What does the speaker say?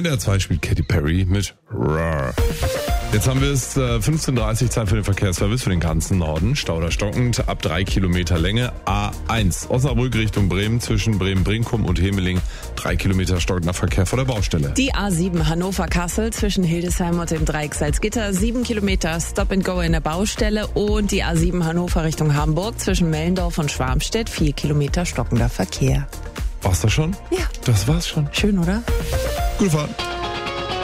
NDR 2 spielt Katy Perry mit Rar. Jetzt haben wir es 15:30 Zeit für den Verkehrsservice für den ganzen Norden. Stau oder stockend ab 3 Kilometer Länge. A1 Osnabrück Richtung Bremen zwischen Bremen-Brinkum und Hemeling. 3 Kilometer stockender Verkehr vor der Baustelle. Die A7 Hannover-Kassel zwischen Hildesheim und dem Dreieck Salzgitter. 7 Kilometer Stop and Go in der Baustelle. Und die A7 Hannover Richtung Hamburg zwischen Mellendorf und Schwarmstedt. 4 Kilometer stockender Verkehr. War's das schon? Ja. Das war's schon. Schön, oder? Gute Fahrt.